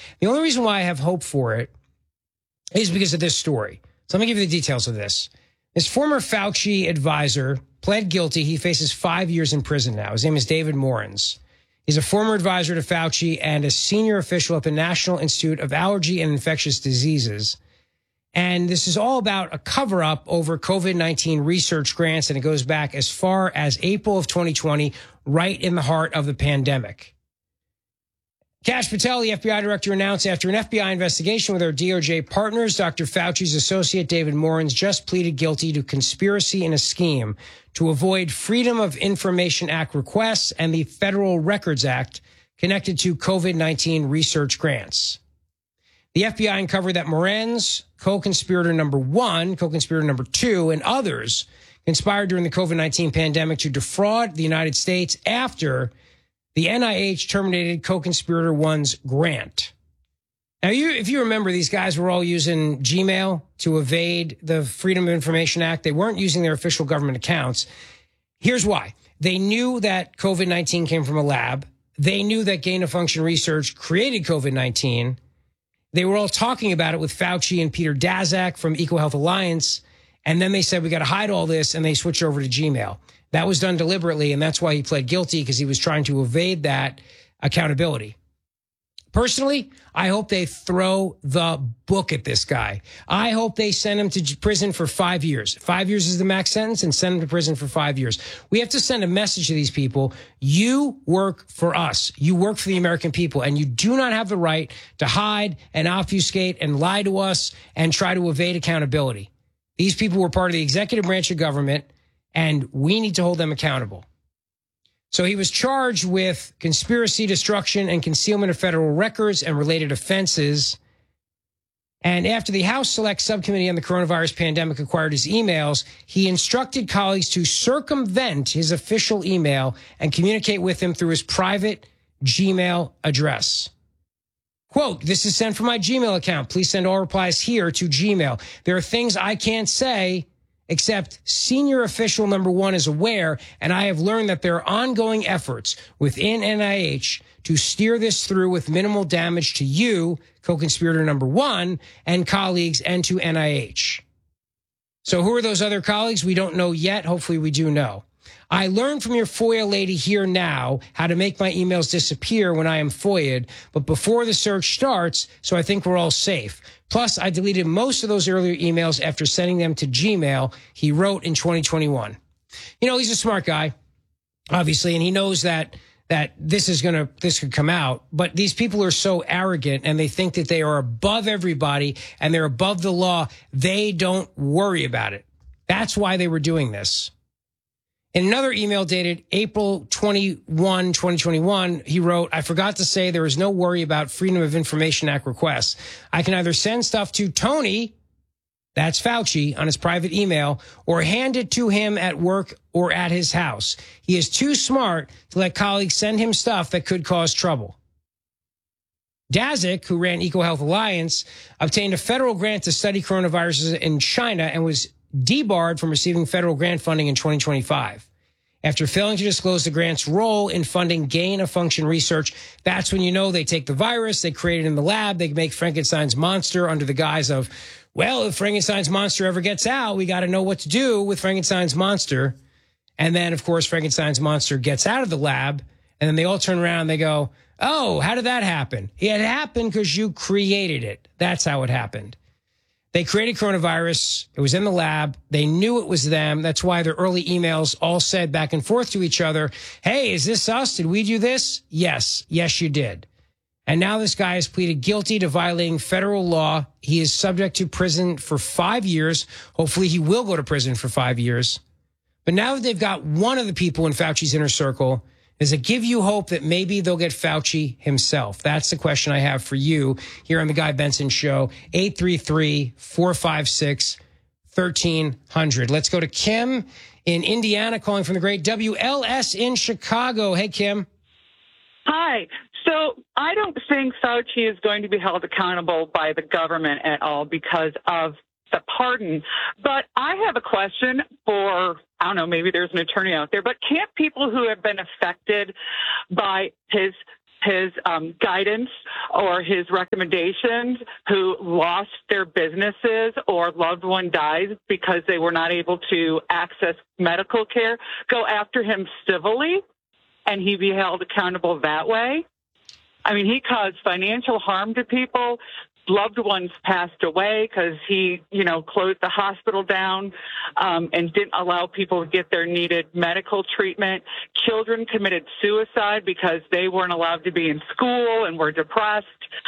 The only reason why I have hope for it is because of this story. So let me give you the details of this. This former Fauci advisor pled guilty. He faces 5 years in prison now. His name is David Morens. He's a former advisor to Fauci and a senior official at the National Institute of Allergy and Infectious Diseases. And this is all about a cover-up over COVID-19 research grants, and it goes back as far as April of 2020, right in the heart of the pandemic. Kash Patel, the FBI director, announced after an FBI investigation with our DOJ partners, Dr. Fauci's associate David Morens just pleaded guilty to conspiracy in a scheme to avoid Freedom of Information Act requests and the Federal Records Act connected to COVID-19 research grants. The FBI uncovered that Morens, co-conspirator number 1, co-conspirator number 2, and others conspired during the COVID-19 pandemic to defraud the United States after the NIH terminated co-conspirator 1's grant. Now, if you remember, these guys were all using Gmail to evade the Freedom of Information Act. They weren't using their official government accounts. Here's why. They knew that COVID-19 came from a lab. They knew that gain-of-function research created COVID-19. They were all talking about it with Fauci and Peter Daszak from EcoHealth Alliance. And then they said, we got to hide all this. And they switched over to Gmail. That was done deliberately. And that's why he pled guilty, because he was trying to evade that accountability. Personally, I hope they throw the book at this guy. I hope they send him to prison for 5 years. 5 years is the max sentence, and send him to prison for 5 years. We have to send a message to these people. You work for us. You work for the American people, and you do not have the right to hide and obfuscate and lie to us and try to evade accountability. These people were part of the executive branch of government, and we need to hold them accountable. So he was charged with conspiracy, destruction, and concealment of federal records and related offenses. And after the House Select Subcommittee on the Coronavirus Pandemic acquired his emails, he instructed colleagues to circumvent his official email and communicate with him through his private Gmail address. Quote, this is sent from my Gmail account. Please send all replies here to Gmail. There are things I can't say except senior official number 1 is aware, and I have learned that there are ongoing efforts within NIH to steer this through with minimal damage to you, co-conspirator number 1, and colleagues, and to NIH. So who are those other colleagues? We don't know yet. Hopefully we do know. I learned from your FOIA lady here now how to make my emails disappear when I am FOIA'd, but before the search starts, so I think we're all safe. Plus, I deleted most of those earlier emails after sending them to Gmail, he wrote in 2021. You know, he's a smart guy, obviously, and he knows that this could come out. But these people are so arrogant, and they think that they are above everybody and they're above the law. They don't worry about it. That's why they were doing this. In another email dated April 21, 2021, he wrote, I forgot to say there is no worry about Freedom of Information Act requests. I can either send stuff to Tony, that's Fauci, on his private email, or hand it to him at work or at his house. He is too smart to let colleagues send him stuff that could cause trouble. Daszak, who ran EcoHealth Alliance, obtained a federal grant to study coronaviruses in China and was debarred from receiving federal grant funding in 2025. After failing to disclose the grant's role in funding gain-of-function research, that's when you know they take the virus, they create it in the lab, they make Frankenstein's monster under the guise of, well, if Frankenstein's monster ever gets out, we got to know what to do with Frankenstein's monster. And then, of course, Frankenstein's monster gets out of the lab, and then they all turn around and they go, oh, how did that happen? It happened because you created it. That's how it happened. They created coronavirus. It was in the lab. They knew it was them. That's why their early emails all said back and forth to each other, hey, is this us? Did we do this? Yes. Yes, you did. And now this guy has pleaded guilty to violating federal law. He is subject to prison for 5 years. Hopefully he will go to prison for 5 years. But now that they've got one of the people in Fauci's inner circle, does it give you hope that maybe they'll get Fauci himself? That's the question I have for you here on the Guy Benson Show. 833-456-1300. Let's go to Kim in Indiana calling from the great WLS in Chicago. Hey, Kim. Hi. So I don't think Fauci is going to be held accountable by the government at all because of the pardon. But I have a question for, I don't know, maybe there's an attorney out there, but can't people who have been affected by his his guidance or his recommendations who lost their businesses or loved one dies because they were not able to access medical care, go after him civilly and he be held accountable that way? I mean, he caused financial harm to people. Loved ones passed away because he, closed the hospital down and didn't allow people to get their needed medical treatment. Children committed suicide because they weren't allowed to be in school and were depressed.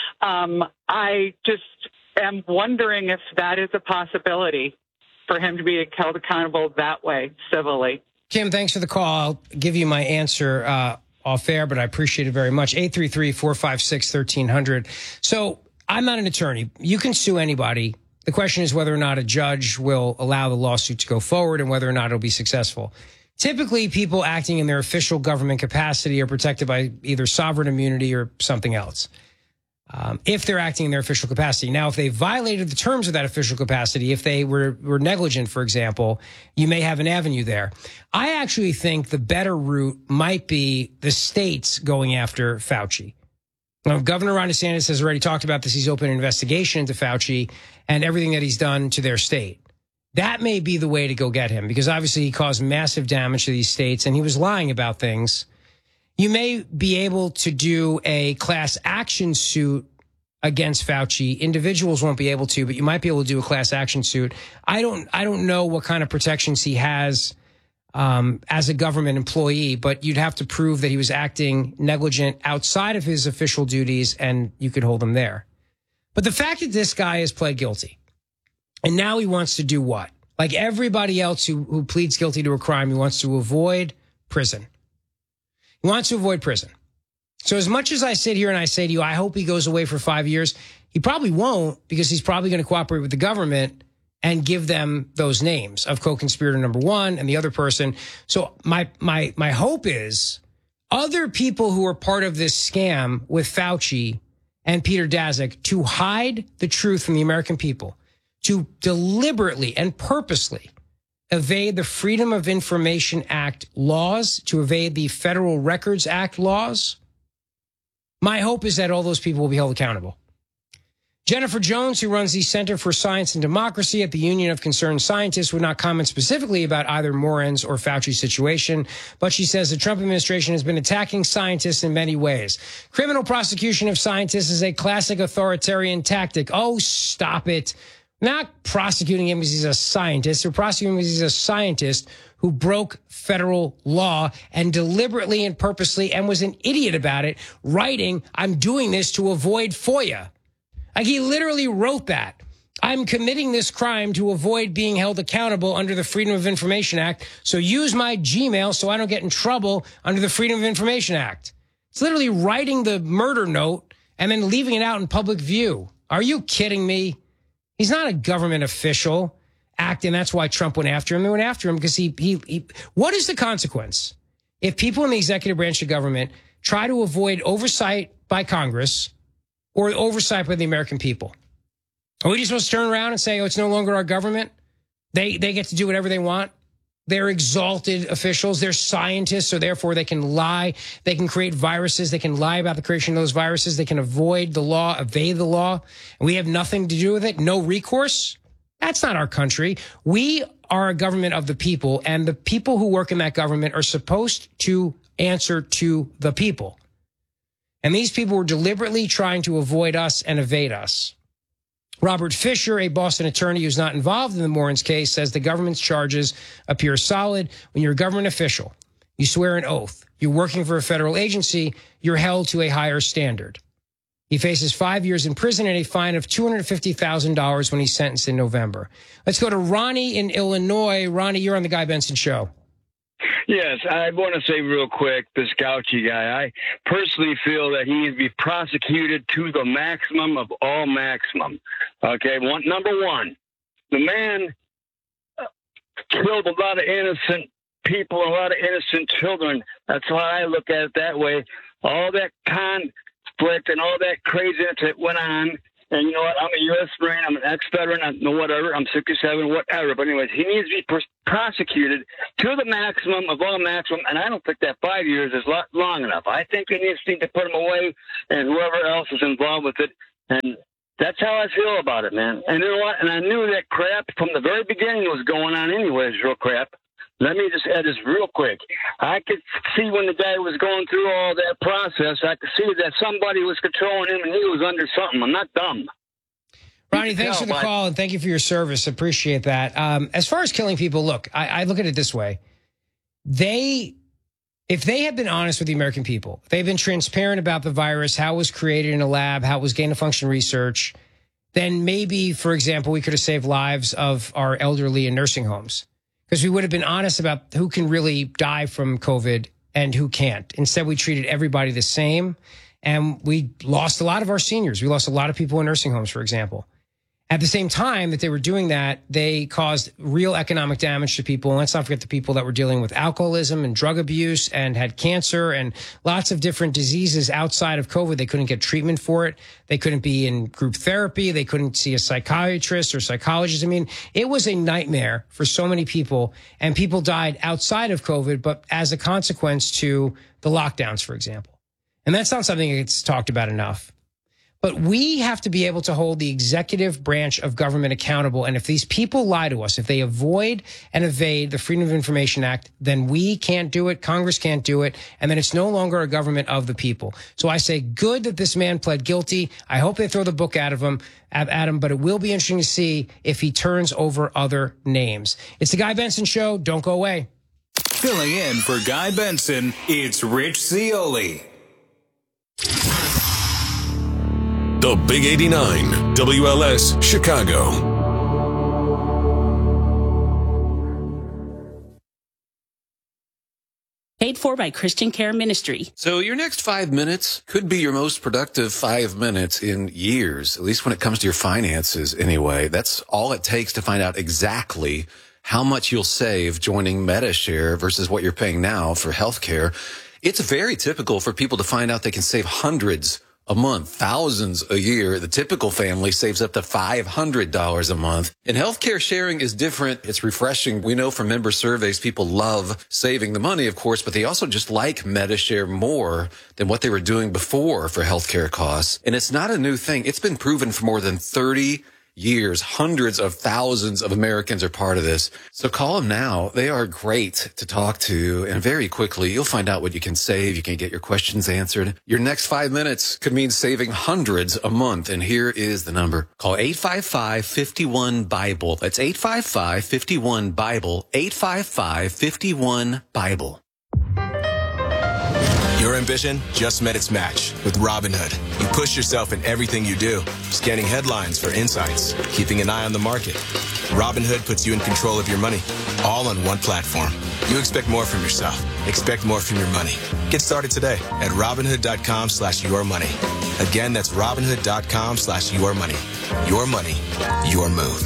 I just am wondering if that is a possibility for him to be held accountable that way, civilly. Kim, thanks for the call. I'll give you my answer off air, but I appreciate it very much. 833-456-1300. So I'm not an attorney. You can sue anybody. The question is whether or not a judge will allow the lawsuit to go forward and whether or not it'll be successful. Typically, people acting in their official government capacity are protected by either sovereign immunity or something else. If they're acting in their official capacity. Now, if they violated the terms of that official capacity, if they were negligent, for example, you may have an avenue there. I actually think the better route might be the states going after Fauci. Now, Governor Ron DeSantis has already talked about this. He's opened an investigation into Fauci and everything that he's done to their state. That may be the way to go get him because obviously he caused massive damage to these states and he was lying about things. You may be able to do a class action suit against Fauci. Individuals won't be able to, but you might be able to do a class action suit. I don't know what kind of protections he has as a government employee, but you'd have to prove that he was acting negligent outside of his official duties and you could hold him there. But the fact that this guy has pled guilty and now he wants to do what? Like everybody else who pleads guilty to a crime, he wants to avoid prison. He wants to avoid prison. So as much as I sit here and I say to you, I hope he goes away for 5 years, he probably won't because he's probably going to cooperate with the government and give them those names of co-conspirator number one and the other person. So my hope is other people who are part of this scam with Fauci and Peter Daszak to hide the truth from the American people, to deliberately and purposely evade the Freedom of Information Act laws, to evade the Federal Records Act laws. My hope is that all those people will be held accountable. Jennifer Jones, who runs the Center for Science and Democracy at the Union of Concerned Scientists, would not comment specifically about either Morenz or Fauci's situation, but she says the Trump administration has been attacking scientists in many ways. Criminal prosecution of scientists is a classic authoritarian tactic. Oh, stop it. Not prosecuting him because he's a scientist. They're prosecuting him because he's a scientist who broke federal law and deliberately and purposely and was an idiot about it, writing, I'm doing this to avoid FOIA. Like he literally wrote that. I'm committing this crime to avoid being held accountable under the Freedom of Information Act. So use my Gmail so I don't get in trouble under the Freedom of Information Act. It's literally writing the murder note and then leaving it out in public view. Are you kidding me? He's not a government official acting. That's why Trump went after him. They went after him because he what is the consequence if people in the executive branch of government try to avoid oversight by Congress or oversight by the American people? Are we just supposed to turn around and say, oh, it's no longer our government? They get to do whatever they want. They're exalted officials. They're scientists, so therefore they can lie. They can create viruses. They can lie about the creation of those viruses. They can avoid the law, evade the law. And we have nothing to do with it. No recourse. That's not our country. We are a government of the people, and the people who work in that government are supposed to answer to the people. And these people were deliberately trying to avoid us and evade us. Robert Fisher, a Boston attorney who's not involved in the Morenz case, says the government's charges appear solid. When you're a government official, you swear an oath. You're working for a federal agency. You're held to a higher standard. He faces 5 years in prison and a fine of $250,000 when he's sentenced in November. Let's go to Ronnie in Illinois. Ronnie, you're on the Guy Benson Show. Yes, I want to say real quick, this Fauci guy, I personally feel that he needs to be prosecuted to the maximum of all maximum. Okay, number one, the man killed a lot of innocent people, a lot of innocent children. That's why I look at it that way. All that conflict and all that craziness that went on And you know what? I'm a U.S. Marine. I'm an ex-veteran. I'm whatever. I'm 67, whatever. But anyways, he needs to be prosecuted to the maximum of all maximum. And I don't think that 5 years is long enough. I think they need to put him away and whoever else is involved with it. And that's how I feel about it, man. And you know what? And I knew that crap from the very beginning was going on anyways, real crap. Let me just add this real quick. I could see when the guy was going through all that process, I could see that somebody was controlling him and he was under something. I'm not dumb. Ronnie, thanks for the call and thank you for your service. Appreciate that. As far as killing people, look, I look at it this way. If they had been honest with the American people, they've been transparent about the virus, how it was created in a lab, how it was gain-of-function research, then maybe, for example, we could have saved lives of our elderly in nursing homes. Because we would have been honest about who can really die from COVID and who can't. Instead, we treated everybody the same. And we lost a lot of our seniors. We lost a lot of people in nursing homes, for example. At the same time that they were doing that, they caused real economic damage to people. And let's not forget the people that were dealing with alcoholism and drug abuse and had cancer and lots of different diseases outside of COVID. They couldn't get treatment for it. They couldn't be in group therapy. They couldn't see a psychiatrist or psychologist. I mean, it was a nightmare for so many people. And people died outside of COVID, but as a consequence to the lockdowns, for example. And that's not something that gets talked about enough. But we have to be able to hold the executive branch of government accountable. And if these people lie to us, if they avoid and evade the Freedom of Information Act, then we can't do it. Congress can't do it. And then it's no longer a government of the people. So I say good that this man pled guilty. I hope they throw the book at him, but it will be interesting to see if he turns over other names. It's the Guy Benson Show. Don't go away. Filling in for Guy Benson, it's Rich Zeoli. The Big 89, WLS, Chicago. Paid for by Christian Care Ministry. So your next 5 minutes could be your most productive 5 minutes in years, at least when it comes to your finances anyway. That's all it takes to find out exactly how much you'll save joining Medi-Share versus what you're paying now for healthcare. It's very typical for people to find out they can save hundreds a month, thousands a year. The typical family saves up to $500 a month. And healthcare sharing is different. It's refreshing. We know from member surveys, people love saving the money, of course, but they also just like Medi-Share more than what they were doing before for healthcare costs. And it's not a new thing. It's been proven for more than 30 years. Hundreds of thousands of Americans are part of this. So call them now. They are great to talk to. And very quickly, you'll find out what you can save. You can get your questions answered. Your next 5 minutes could mean saving hundreds a month. And here is the number. Call 855-51-BIBLE. That's 855-51-BIBLE. 855-51-BIBLE. Your ambition just met its match with Robinhood. You push yourself in everything you do, scanning headlines for insights, keeping an eye on the market. Robinhood puts you in control of your money, all on one platform. You expect more from yourself. Expect more from your money. Get started today at Robinhood.com/yourmoney. Again, that's Robinhood.com/yourmoney. Your money, your move.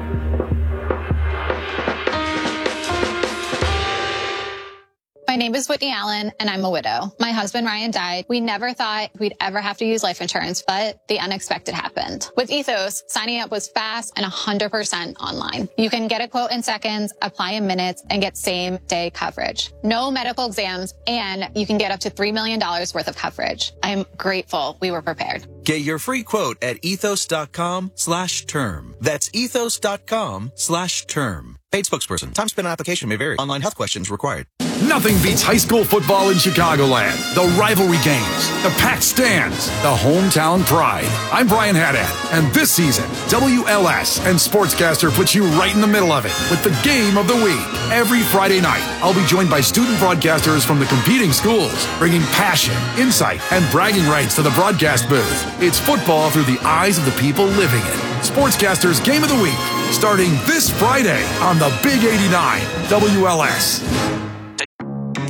My name is Whitney Allen, and I'm a widow. My husband, Ryan, died. We never thought we'd ever have to use life insurance, but the unexpected happened. With Ethos, signing up was fast and 100% online. You can get a quote in seconds, apply in minutes, and get same-day coverage. No medical exams, and you can get up to $3 million worth of coverage. I'm grateful we were prepared. Get your free quote at ethos.com/term. That's ethos.com/term. Paid spokesperson. Time spent on application may vary. Online health questions required. Nothing beats high school football in Chicagoland. The rivalry games, the packed stands, the hometown pride. I'm Brian Haddad, and this season, WLS and Sportscaster puts you right in the middle of it with the game of the week. Every Friday night, I'll be joined by student broadcasters from the competing schools, bringing passion, insight, and bragging rights to the broadcast booth. It's football through the eyes of the people living it. Sportscaster's Game of the Week, starting this Friday on the Big 89 WLS.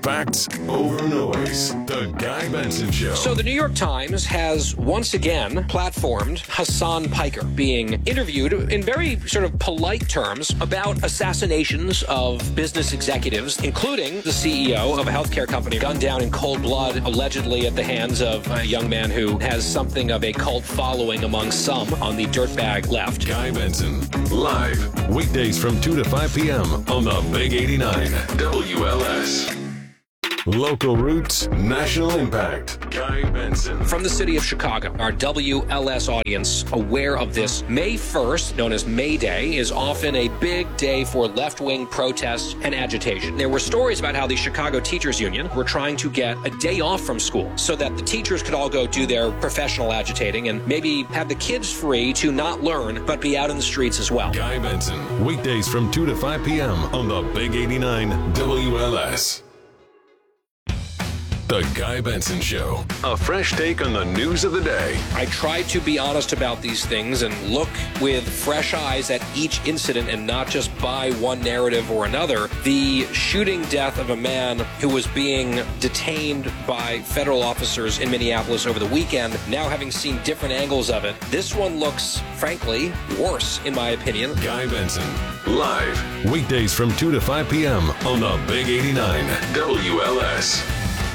Facts over noise. The Guy Benson Show. So the New York Times has once again platformed Hassan Piker being interviewed in very sort of polite terms about assassinations of business executives, including the CEO of a healthcare company gunned down in cold blood, allegedly at the hands of a young man who has something of a cult following among some on the dirtbag left. Guy Benson, live, weekdays from 2 to 5 p.m. on the Big 89 WLS. Local roots, national impact. Guy Benson. From the city of Chicago, our WLS audience aware of this. May 1st, known as May Day, is often a big day for left-wing protests and agitation. There were stories about how the Chicago Teachers Union were trying to get a day off from school so that the teachers could all go do their professional agitating and maybe have the kids free to not learn but be out in the streets as well. Guy Benson, weekdays from 2 to 5 p.m. on the Big 89 WLS. The Guy Benson Show. A fresh take on the news of the day. I try to be honest about these things and look with fresh eyes at each incident and not just buy one narrative or another. The shooting death of a man who was being detained by federal officers in Minneapolis over the weekend, now having seen different angles of it, this one looks, frankly, worse, in my opinion. Guy Benson, live, weekdays from 2 to 5 p.m. on the Big 89 WLS.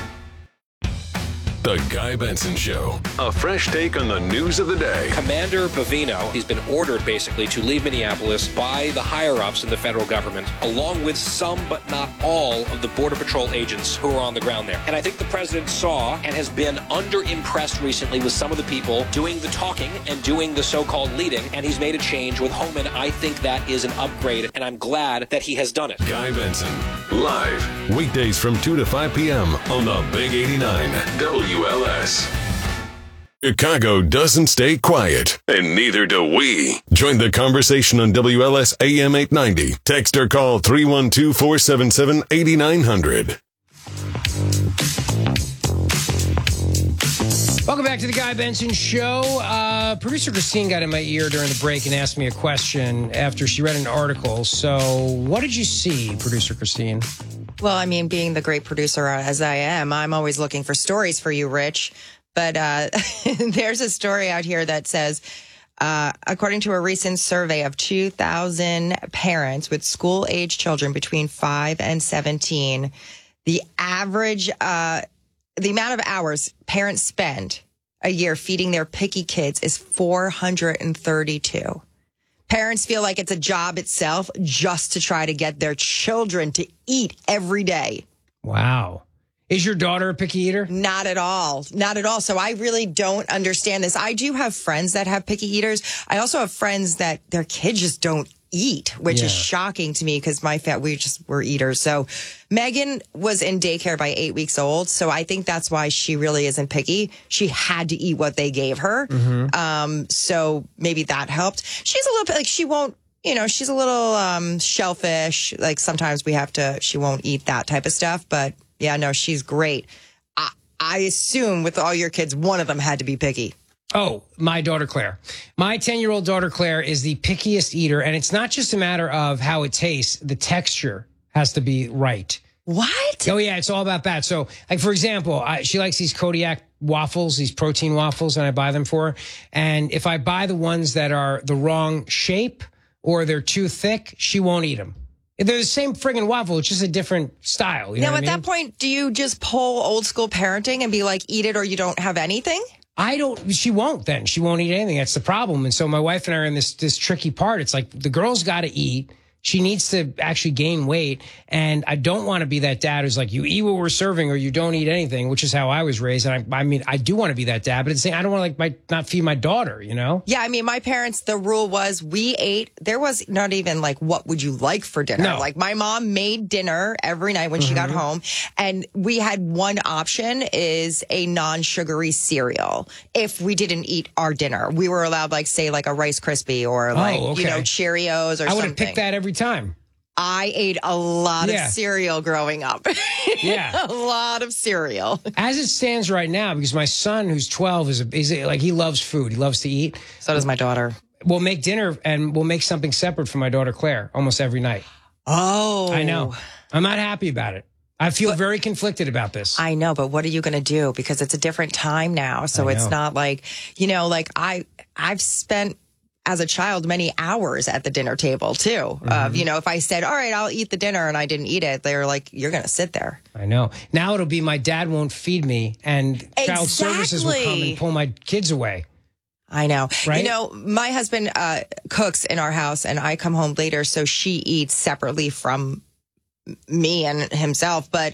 The Guy Benson Show. A fresh take on the news of the day. Commander Bavino, he's been ordered basically to leave Minneapolis by the higher-ups in the federal government, along with some but not all of the Border Patrol agents who are on the ground there. And I think the president saw and has been underimpressed recently with some of the people doing the talking and doing the so-called leading, and he's made a change with Homan. I think that is an upgrade, and I'm glad that he has done it. Guy Benson, live, weekdays from 2 to 5 p.m. on the Big 89 WLS. Chicago doesn't stay quiet, and neither do we. Join the conversation on WLS AM 890. Text or call 312-477-8900. Welcome back to the Guy Benson Show. Producer Christine got in my ear during the break and asked me a question after she read an article. So what did you see, Producer Christine? Well, I mean, being the great producer as I am, I'm always looking for stories for you, Rich. But there's a story out here that says, according to a recent survey of 2,000 parents with school-age children between 5 and 17, the average, the amount of hours parents spend a year feeding their picky kids is 432. Parents feel like it's a job itself just to try to get their children to eat every day. Wow. Is your daughter a picky eater? Not at all. Not at all. So I really don't understand this. I do have friends that have picky eaters. I also have friends that their kids just don't eat, which is shocking to me because we're eaters. So Megan was in daycare by 8 weeks old. So I think that's why she really isn't picky. She had to eat what they gave her. Mm-hmm. So maybe that helped. She's a little bit like she won't, she's a little shellfish. Like sometimes she won't eat that type of stuff. But yeah, no, she's great. I assume with all your kids, one of them had to be picky. Oh, my daughter Claire. My 10-year-old daughter Claire is the pickiest eater, and it's not just a matter of how it tastes. The texture has to be right. What? Oh, yeah, it's all about that. So, like, for example, she likes these Kodiak waffles, these protein waffles, and I buy them for her. And if I buy the ones that are the wrong shape or they're too thick, she won't eat them. They're the same friggin' waffle. It's just a different style. You know what I mean? That point, do you just pull old school parenting and be like, eat it or you don't have anything? She won't then. She won't eat anything. That's the problem. And so my wife and I are in this tricky part. It's like the girl's got to eat. She needs to actually gain weight. And I don't want to be that dad who's like, you eat what we're serving or you don't eat anything, which is how I was raised. And I mean, I do want to be that dad, but at the same time, I don't want to not feed my daughter, Yeah, I mean, my parents, the rule was we ate. There was not even like, what would you like for dinner? No. Like my mom made dinner every night when she got home. And we had one option is a non-sugary cereal. If we didn't eat our dinner, we were allowed say like a Rice Krispie or Cheerios or something. I would have picked that every time. I ate a lot of cereal growing up. Yeah. A lot of cereal. As it stands right now, because my son, who's 12, he loves food. He loves to eat. So does my daughter. We'll make dinner and we'll make something separate for my daughter, Claire, almost every night. Oh. I know. I'm not happy about it. I feel very conflicted about this. I know, but what are you going to do? Because it's a different time now. So it's not like, like I've spent as a child many hours at the dinner table too. If I said, all right, I'll eat the dinner and I didn't eat it, they were like, you're going to sit there. I know. Now it'll be my dad won't feed me and child services will come and pull my kids away. I know. Right? My husband cooks in our house and I come home later. So she eats separately from me and himself, but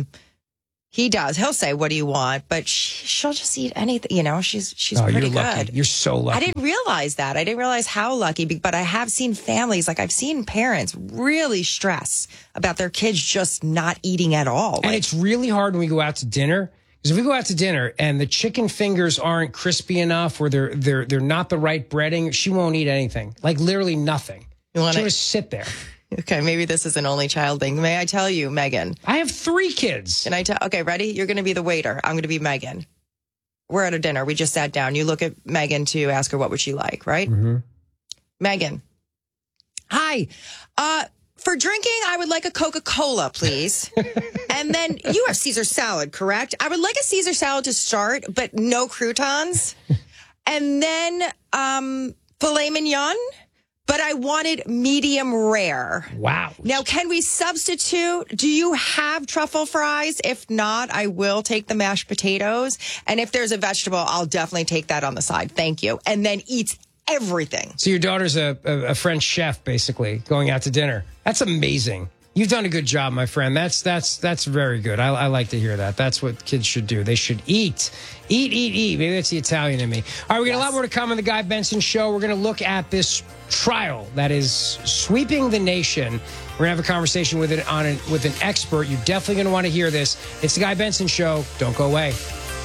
he does. He'll say, "What do you want?" But she'll just eat anything. She's pretty you're lucky. good. You're so lucky. I didn't realize that. I didn't realize how lucky. But I have seen families, like I've seen parents really stress about their kids just not eating at all. And it's really hard when we go out to dinner. Because if we go out to dinner and the chicken fingers aren't crispy enough, or they're not the right breading, she won't eat anything. Like literally nothing. She'll just sit there. Okay, maybe this is an only child thing. May I tell you, Megan? I have 3 kids. Can I tell? Okay, ready? You're going to be the waiter. I'm going to be Megan. We're at a dinner. We just sat down. You look at Megan to ask her what would she like, right? Mm-hmm. Megan. Hi. For drinking, I would like a Coca-Cola, please. And then you have Caesar salad, correct? I would like a Caesar salad to start, but no croutons. And then filet mignon. But I wanted medium rare. Wow. Now, can we substitute? Do you have truffle fries? If not, I will take the mashed potatoes. And if there's a vegetable, I'll definitely take that on the side. Thank you. And then eats everything. So your daughter's a French chef, basically, going out to dinner. That's amazing. You've done a good job, my friend. That's very good. I like to hear that. That's what kids should do. They should eat. Maybe that's the Italian in me. All right, we got a lot more to come on the Guy Benson Show. We're going to look at this trial that is sweeping the nation. We're going to have a conversation with an expert. You're definitely going to want to hear this. It's the Guy Benson Show. Don't go away.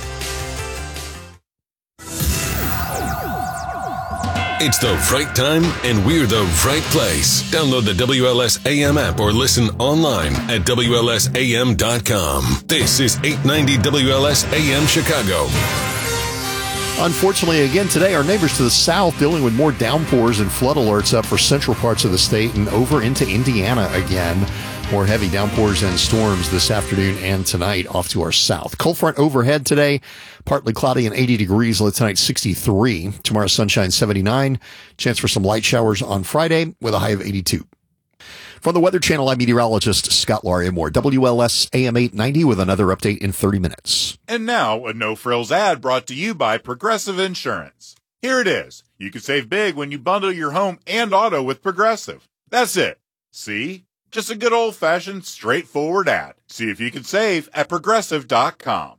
It's the right time, and we're the right place. Download the WLS AM app or listen online at WLSAM.com. This is 890 WLS AM Chicago. Unfortunately, again today, our neighbors to the south dealing with more downpours and flood alerts up for central parts of the state and over into Indiana again. More heavy downpours and storms this afternoon and tonight off to our south. Cold front overhead today, partly cloudy and 80 degrees. Low tonight 63. Tomorrow sunshine 79. Chance for some light showers on Friday with a high of 82. From the Weather Channel, I'm meteorologist Scott Larimore. WLS AM 890 with another update in 30 minutes. And now, a no-frills ad brought to you by Progressive Insurance. Here it is. You can save big when you bundle your home and auto with Progressive. That's it. See? Just a good old-fashioned, straightforward ad. See if you can save at Progressive.com.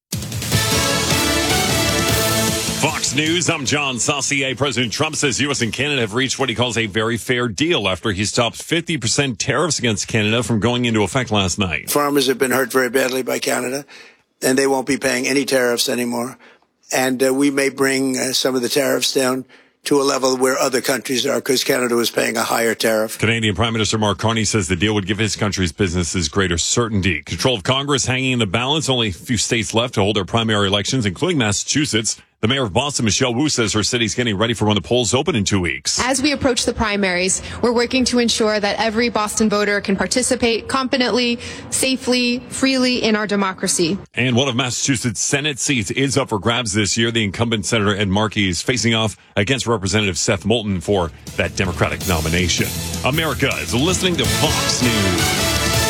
Fox News, I'm John Saucier. President Trump says U.S. and Canada have reached what he calls a very fair deal after he stopped 50% tariffs against Canada from going into effect last night. Farmers have been hurt very badly by Canada, and they won't be paying any tariffs anymore. And we may bring some of the tariffs down to a level where other countries are, because Canada was paying a higher tariff. Canadian Prime Minister Mark Carney says the deal would give his country's businesses greater certainty. Control of Congress hanging in the balance. Only a few states left to hold their primary elections, including Massachusetts. The mayor of Boston, Michelle Wu, says her city's getting ready for when the polls open in 2 weeks. As we approach the primaries, we're working to ensure that every Boston voter can participate confidently, safely, freely in our democracy. And one of Massachusetts' Senate seats is up for grabs this year. The incumbent Senator Ed Markey is facing off against Representative Seth Moulton for that Democratic nomination. America is listening to Fox News.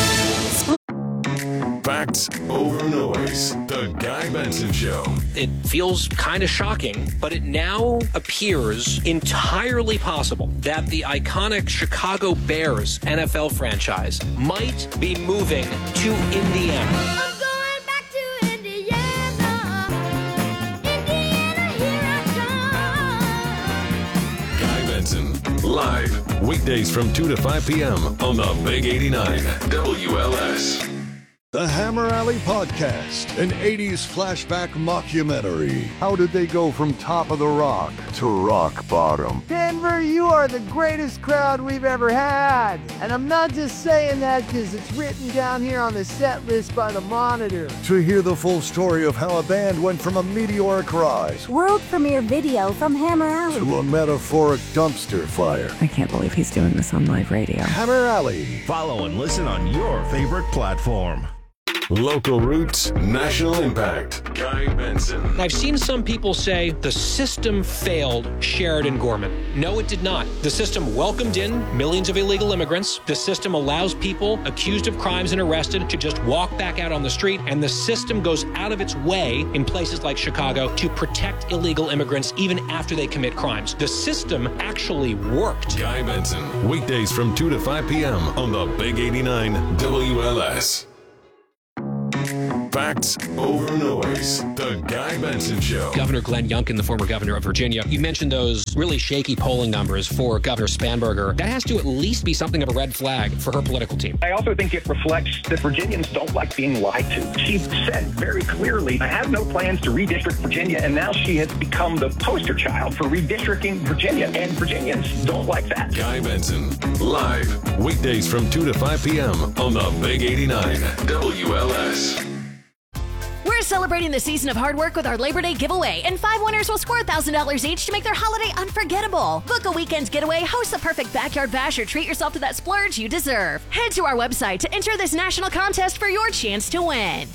Facts over noise. The Guy Benson Show. It feels kind of shocking, but it now appears entirely possible that the iconic Chicago Bears NFL franchise might be moving to Indiana. I'm going back to Indiana. Indiana, here I come. Guy Benson, live, weekdays from 2 to 5 p.m. on the Big 89 WLS. The Hammer Alley Podcast, an 80s flashback mockumentary. How did they go from top of the rock to rock bottom? Denver, you are the greatest crowd we've ever had. And I'm not just saying that because it's written down here on the set list by the Monitor. To hear the full story of how a band went from a meteoric rise, world premiere video from Hammer Alley, to a metaphoric dumpster fire. I can't believe he's doing this on live radio. Hammer Alley. Follow and listen on your favorite platform. Local roots, national impact. Guy Benson. I've seen some people say the system failed Sheridan Gorman. No, it did not. The system welcomed in millions of illegal immigrants. The system allows people accused of crimes and arrested to just walk back out on the street. And the system goes out of its way in places like Chicago to protect illegal immigrants even after they commit crimes. The system actually worked. Guy Benson, weekdays from 2 to 5 p.m. on the Big 89 WLS. Facts over noise. The Guy Benson Show. Governor Glenn Youngkin, the former governor of Virginia, you mentioned those really shaky polling numbers for Governor Spanberger. That has to at least be something of a red flag for her political team. I also think it reflects that Virginians don't like being lied to. She said very clearly, I have no plans to redistrict Virginia, and now she has become the poster child for redistricting Virginia, and Virginians don't like that. Guy Benson, live, weekdays from 2 to 5 p.m. on the Big 89 WLS. We're celebrating the season of hard work with our Labor Day giveaway, and 5 winners will score $1,000 each to make their holiday unforgettable. Book a weekend's getaway, host the perfect backyard bash, or treat yourself to that splurge you deserve. Head to our website to enter this national contest for your chance to win.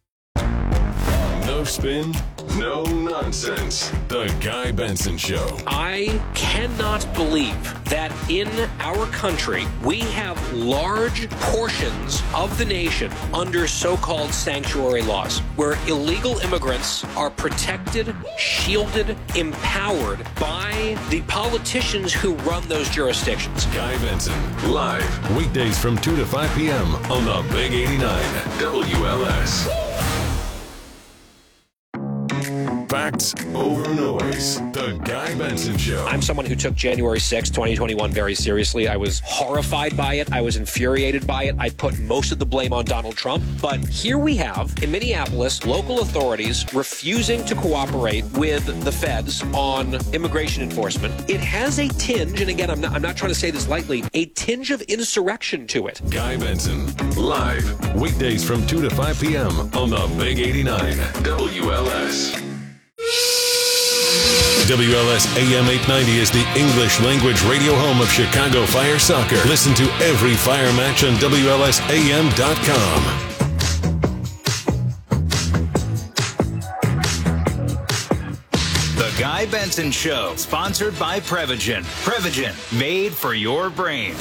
No spin, no nonsense. The Guy Benson Show. I cannot believe that in our country we have large portions of the nation under so-called sanctuary laws, where illegal immigrants are protected, shielded, empowered by the politicians who run those jurisdictions. Guy Benson, live, weekdays from 2 to 5 p.m. on the Big 89 WLS. Facts over noise. The Guy Benson Show. I'm someone who took January 6, 2021 very seriously. I was horrified by it. I was infuriated by it. I put most of the blame on Donald Trump. But here we have, in Minneapolis, local authorities refusing to cooperate with the feds on immigration enforcement. It has a tinge, and again, I'm not trying to say this lightly, a tinge of insurrection to it. Guy Benson, live, weekdays from 2 to 5 p.m. on the Big 89 WLS. WLS AM 890 is the English language radio home of Chicago Fire Soccer. Listen to every Fire match on WLSAM.com. The Guy Benson Show, sponsored by Prevagen. Prevagen, made for your brain.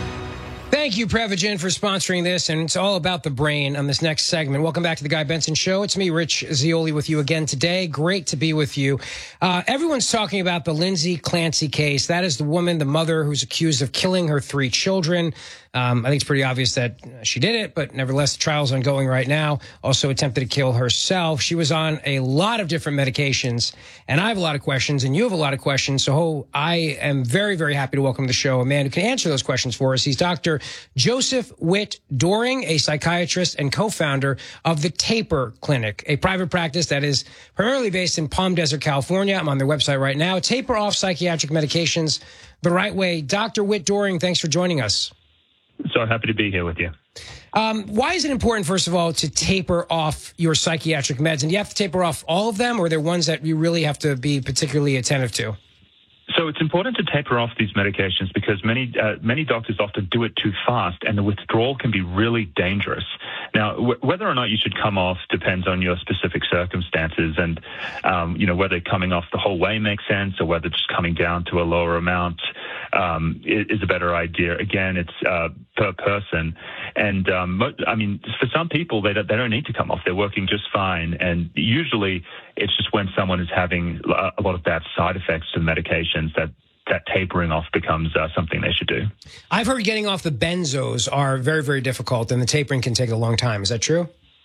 Thank you, Prevagen, for sponsoring this, and it's all about the brain on this next segment. Welcome back to the Guy Benson Show. It's me, Rich Zeoli, with you again today. Great to be with you. Everyone's talking about the Lindsay Clancy case. That is the woman, the mother, who's accused of killing her 3 children. I think it's pretty obvious that she did it, but nevertheless, the trial's ongoing right now. Also attempted to kill herself. She was on a lot of different medications, and I have a lot of questions, and you have a lot of questions. So I am very, very happy to welcome to the show a man who can answer those questions for us. He's Dr. Joseph Witt Doering, a psychiatrist and co-founder of the Taper Clinic, a private practice that is primarily based in Palm Desert, California. I'm on their website right now. Taper off psychiatric medications the right way. Dr. Witt Doering, thanks for joining us. So happy to be here with you. Why is it important, first of all, to taper off your psychiatric meds? And do you have to taper off all of them, or are there ones that you really have to be particularly attentive to? So it's important to taper off these medications because many doctors often do it too fast, and the withdrawal can be really dangerous. Now, whether or not you should come off depends on your specific circumstances, and whether coming off the whole way makes sense or whether just coming down to a lower amount is a better idea. Again, it's per person, and for some people they don't need to come off; they're working just fine, and usually it's just when someone is having a lot of bad side effects to the medications that tapering off becomes something they should do. I've heard getting off the benzos are very, very difficult, and the tapering can take a long time. Is that true?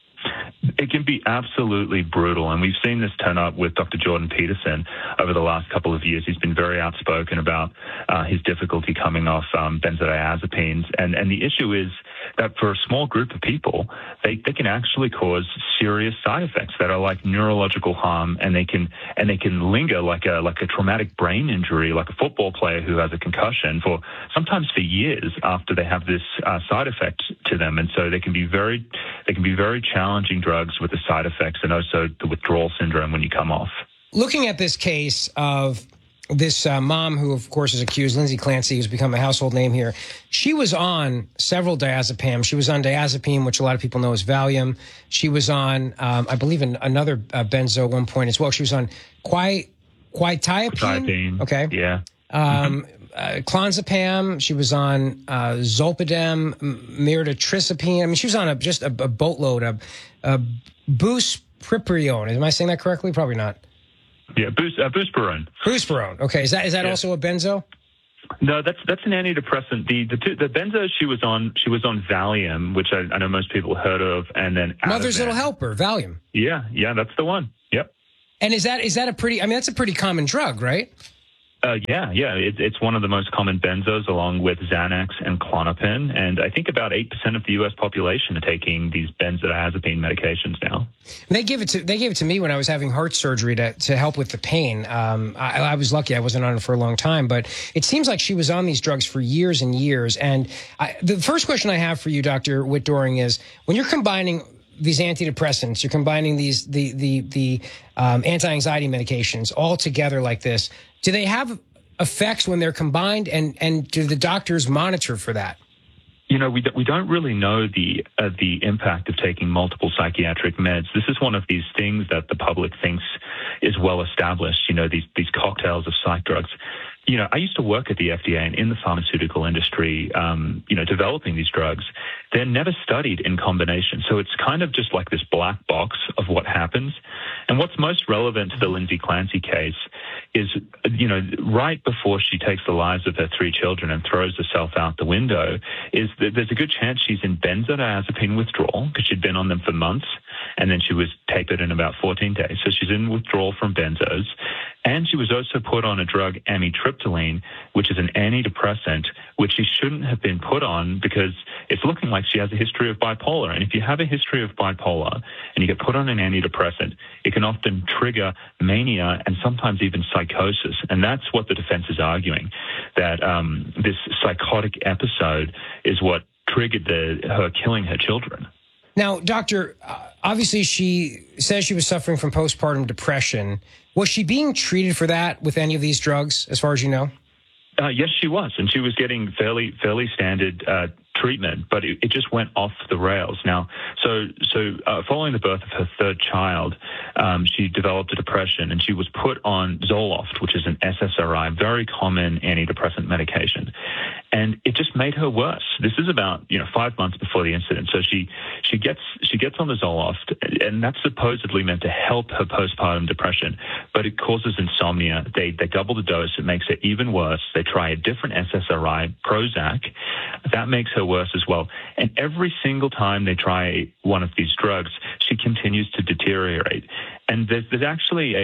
It can be absolutely brutal, and we've seen this turn up with Dr. Jordan Peterson over the last couple of years. He's been very outspoken about his difficulty coming off benzodiazepines, and the issue is that for a small group of people, they can actually cause serious side effects that are like neurological harm, and they can linger like a traumatic brain injury, like a football player who has a concussion sometimes for years after they have this side effect to them, and so they can be very challenging drugs with the side effects and also the withdrawal syndrome when you come off. Looking at this case of this mom who, of course, is accused, Lindsay Clancy, who's become a household name here. She was on several diazepam. She was on diazepam, which a lot of people know as Valium. She was on, I believe, another benzo at one point as well. She was on quetiapine. Okay. Yeah. Clonazepam. She was on zolpidem, miratriptyline. I mean, she was on just a boatload of buspirone. Am I saying that correctly? Probably not. Yeah, buspirone. Buspirone. Okay, is that also a benzo? No, that's an antidepressant. The benzo she was on Valium, which I know most people heard of, and then Mother's Little Helper, Valium. Yeah, that's the one. Yep. And is that a pretty? I mean, that's a pretty common drug, right? Yeah. It's one of the most common benzos, along with Xanax and Klonopin, and I think about 8% of the U.S. population are taking these benzodiazepine medications now. They gave it to me when I was having heart surgery to help with the pain. I was lucky; I wasn't on it for a long time, but it seems like she was on these drugs for years and years. And the first question I have for you, Dr. Witt-Doerring, is when you're combining these antidepressants, you're combining these the anti-anxiety medications all together like this. Do they have effects when they're combined, and do the doctors monitor for that? You know, we don't really know the impact of taking multiple psychiatric meds. This is one of these things that the public thinks is well established. You know, these cocktails of psych drugs. You know, I used to work at the FDA and in the pharmaceutical industry, developing these drugs. They're never studied in combination. So it's kind of just like this black box of what happens. And what's most relevant to the Lindsay Clancy case is, right before she takes the lives of her 3 children and throws herself out the window, is that there's a good chance she's in benzodiazepine withdrawal because she'd been on them for months, and then she was tapered in about 14 days. So she's in withdrawal from benzos. And she was also put on a drug, amitriptyline, which is an antidepressant, which she shouldn't have been put on because it's looking like she has a history of bipolar. And if you have a history of bipolar and you get put on an antidepressant, it can often trigger mania and sometimes even psychosis. And that's what the defense is arguing, that this psychotic episode is what triggered her killing her children. Now, doctor, obviously she says she was suffering from postpartum depression. Was she being treated for that with any of these drugs, as far as you know? Yes, she was, and she was getting fairly standard treatment, but it just went off the rails. Now, so following the birth of her 3rd child, she developed a depression, and she was put on Zoloft, which is an SSRI, very common antidepressant medication, and it just made her worse. This is about 5 months before the incident. So she gets on the Zoloft, and that's supposedly meant to help her postpartum depression, but it causes insomnia. They double the dose. It makes it even worse. They try a different SSRI, Prozac. That makes her worse as well. And every single time they try one of these drugs, she continues to deteriorate. And there's actually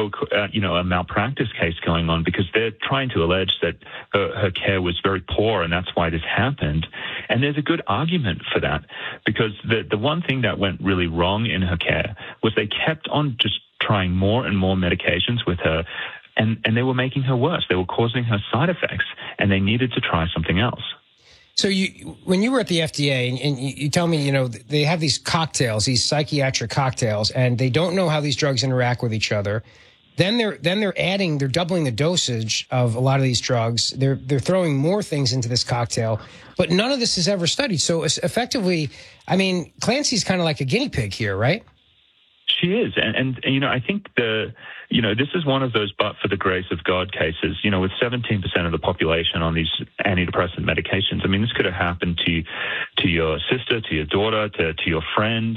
a malpractice case going on because they're trying to allege that her care was very poor, and that's why this happened. And there's a good argument for that because the one thing that went really wrong in her care was they kept on just trying more and more medications with her, and they were making her worse. They were causing her side effects, and they needed to try something else. So when you were at the FDA and you tell me, they have these cocktails, these psychiatric cocktails, and they don't know how these drugs interact with each other. Then they're doubling the dosage of a lot of these drugs. They're throwing more things into this cocktail, but none of this is ever studied. So effectively, I mean, Clancy's kind of like a guinea pig here, right? She is. And I think this is one of those but for the grace of God cases, with 17% of the population on these antidepressant medications. I mean, this could have happened to your sister, to your daughter, to your friend.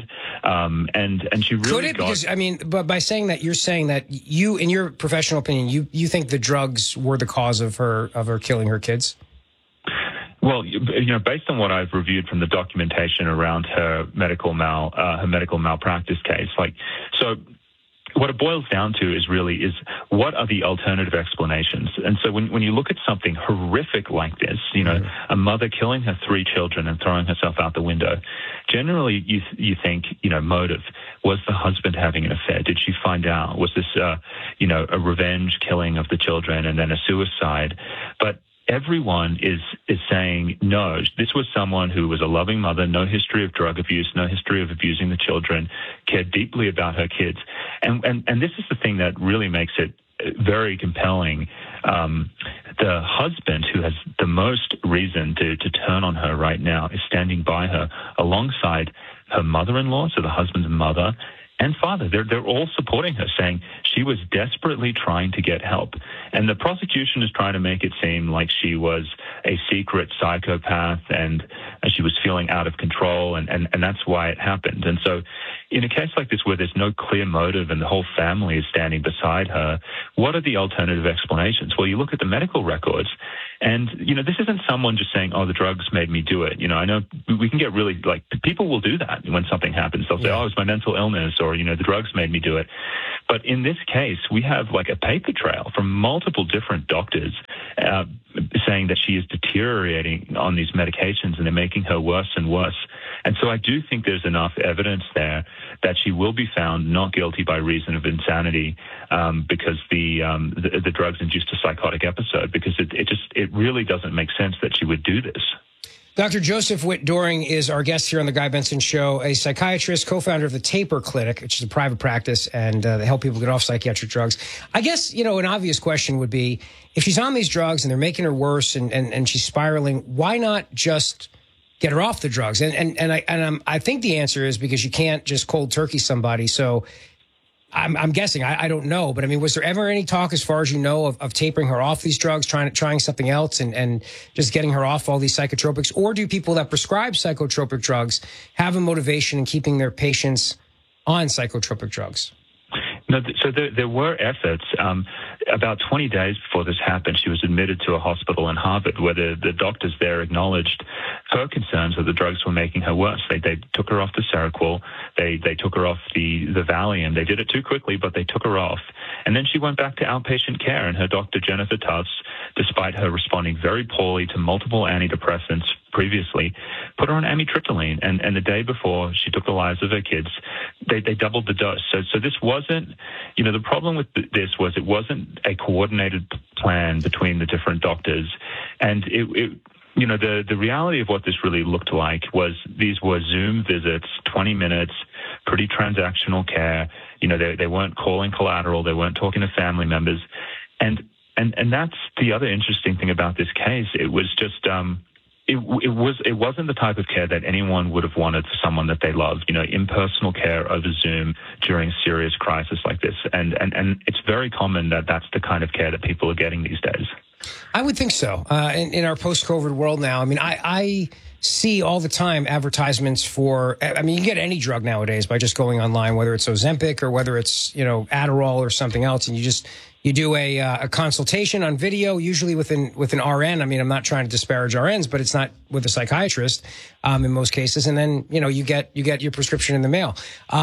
And she really could it? Because, but by saying that, you're saying that you, in your professional opinion, you think the drugs were the cause of her killing her kids? Well, based on what I've reviewed from the documentation around her medical malpractice case, so what it boils down to is what are the alternative explanations? And so when you look at something horrific like this, a mother killing her 3 children and throwing herself out the window, generally you think, motive. Was the husband having an affair? Did she find out? Was this, a revenge killing of the children and then a suicide? But everyone is saying, no, this was someone who was a loving mother, no history of drug abuse, no history of abusing the children, cared deeply about her kids. And this is the thing that really makes it very compelling. The husband, who has the most reason to turn on her right now, is standing by her alongside her mother-in-law, so the husband's mother, and father. They're all supporting her, saying she was desperately trying to get help. And the prosecution is trying to make it seem like she was a secret psychopath and she was feeling out of control, and that's why it happened. And so in a case like this where there's no clear motive and the whole family is standing beside her, what are the alternative explanations? Well, you look at the medical records, and, this isn't someone just saying, oh, the drugs made me do it. I know we can get really, people will do that when something happens. They'll say, oh, it's my mental illness, or, the drugs made me do it. But in this case, we have a paper trail from multiple different doctors saying that she is deteriorating on these medications and they're making her worse and worse. And so I do think there's enough evidence there that she will be found not guilty by reason of insanity because the drugs induced a psychotic episode, because it really doesn't make sense that she would do this. Dr. Joseph Witt-Doerring is our guest here on the Guy Benson Show, a psychiatrist, co-founder of the Taper Clinic, which is a private practice, and they help people get off psychiatric drugs. I guess, an obvious question would be, if she's on these drugs and they're making her worse and she's spiraling, why not just get her off the drugs? I think the answer is because you can't just cold turkey somebody. So I'm guessing, I don't know, but was there ever any talk, as far as you know, of tapering her off these drugs, trying something else and just getting her off all these psychotropics? Or do people that prescribe psychotropic drugs have a motivation in keeping their patients on psychotropic drugs? No, so there were efforts. About 20 days before this happened, she was admitted to a hospital in Harvard where the doctors there acknowledged her concerns that the drugs were making her worse. They took her off the Seroquel. They took her off the Valium. They did it too quickly, but they took her off. And then she went back to outpatient care, and her doctor, Jennifer Tufts, despite her responding very poorly to multiple antidepressants previously, put her on amitriptyline. And the day before she took the lives of her kids, they doubled the dose. So this wasn't, the problem with this was it wasn't a coordinated plan between the different doctors. And the reality of what this really looked like was these were Zoom visits, 20 minutes, pretty transactional care. They weren't calling collateral. They weren't talking to family members. And that's the other interesting thing about this case. It was just, it wasn't the type of care that anyone would have wanted for someone that they love, impersonal care over Zoom during a serious crisis like this. And it's very common that that's the kind of care that people are getting these days. I would think so. In our post-COVID world now, I see all the time advertisements for, you can get any drug nowadays by just going online, whether it's Ozempic or whether it's, Adderall or something else. And you do a consultation on video, usually with an RN. I'm not trying to disparage RNs, but it's not with a psychiatrist in most cases. And then, you get your prescription in the mail.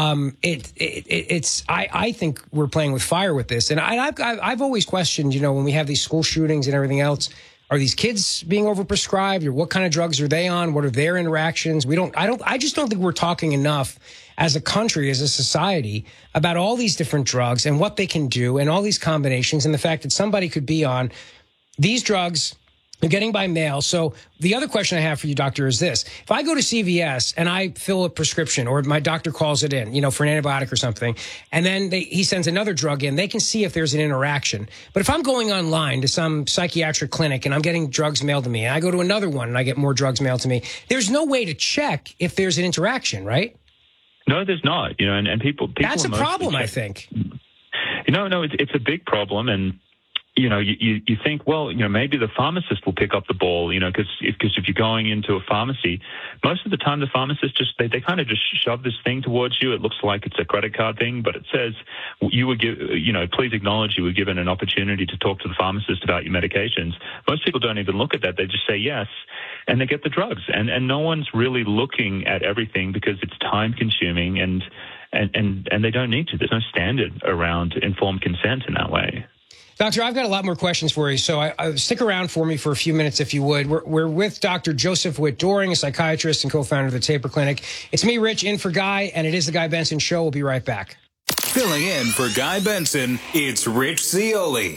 I think we're playing with fire with this. And I've always questioned, when we have these school shootings and everything else, are these kids being overprescribed, or what kind of drugs are they on? What are their interactions? I just don't think we're talking enough as a country, as a society, about all these different drugs and what they can do and all these combinations, and the fact that somebody could be on these drugs they're getting by mail. So the other question I have for you, doctor, is this. If I go to CVS and I fill a prescription, or my doctor calls it in, for an antibiotic or something, and then he sends another drug in, they can see if there's an interaction. But if I'm going online to some psychiatric clinic and I'm getting drugs mailed to me, and I go to another one and I get more drugs mailed to me, there's no way to check if there's an interaction, right? No, there's not. And people. That's a problem, I think. No, it's a big problem, and you think, well, maybe the pharmacist will pick up the ball, because if you're going into a pharmacy, most of the time the pharmacist they kind of just shove this thing towards you. It looks like it's a credit card thing, but it says please acknowledge you were given an opportunity to talk to the pharmacist about your medications. Most people don't even look at that. They just say yes, and they get the drugs. And no one's really looking at everything because it's time consuming and they don't need to. There's no standard around informed consent in that way. Doctor, I've got a lot more questions for you, so stick around for me for a few minutes, if you would. We're with Dr. Joseph Witt-Doerring, a psychiatrist and co-founder of the Taper Clinic. It's me, Rich, in for Guy, and it is the Guy Benson Show. We'll be right back. Filling in for Guy Benson, it's Rich Zeoli.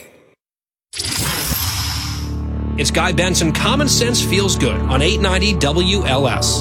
It's Guy Benson. Common Sense Feels Good on 890 WLS.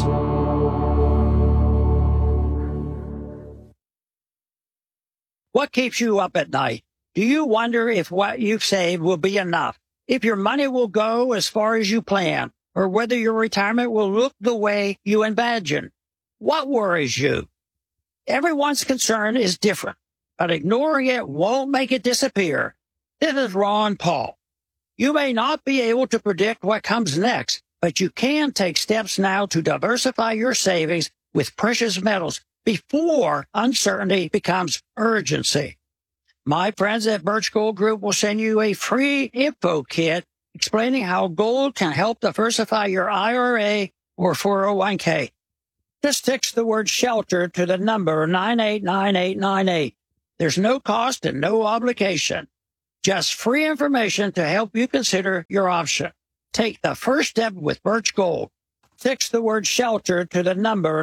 What keeps you up at night? Do you wonder if what you've saved will be enough? If your money will go as far as you plan, or whether your retirement will look the way you imagine? What worries you? Everyone's concern is different, but ignoring it won't make it disappear. This is Ron Paul. You may not be able to predict what comes next, but you can take steps now to diversify your savings with precious metals before uncertainty becomes urgency. My friends at Birch Gold Group will send you a free info kit explaining how gold can help diversify your IRA or 401k. Just text the word shelter to the number 989898. There's no cost and no obligation. Just free information to help you consider your option. Take the first step with Birch Gold. Text the word shelter to the number